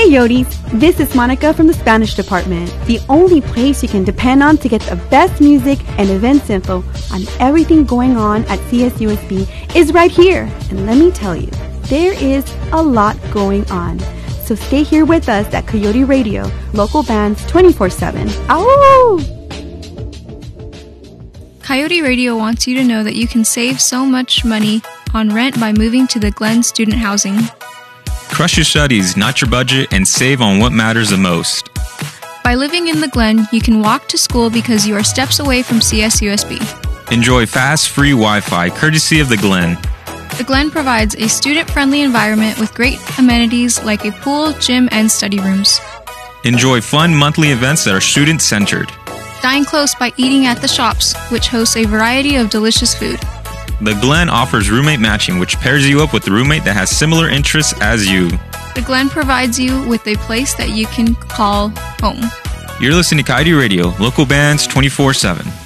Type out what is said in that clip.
Coyotes! This is Monica from the Spanish department. The only place you can depend on to get the best music and events info on everything going on at CSUSB is right here. And let me tell you, there is a lot going on. So stay here with us at Coyote Radio, local bands 24/7. Ow! Coyote Radio wants you to know that you can save so much money on rent by moving to the Glen Student Housing. Crush your studies, not your budget, and save on what matters the most. By living in the Glen, you can walk to school because you are steps away from CSUSB. Enjoy fast, free Wi-Fi, courtesy of the Glen. The Glen provides a student-friendly environment with great amenities like a pool, gym, and study rooms. Enjoy fun monthly events that are student-centered. Dine close by eating at the shops, which hosts a variety of delicious food. The Glen offers roommate matching, which pairs you up with a roommate that has similar interests as you. The Glen provides you with a place that you can call home. You're listening to Coyote Radio, local bands 24/7.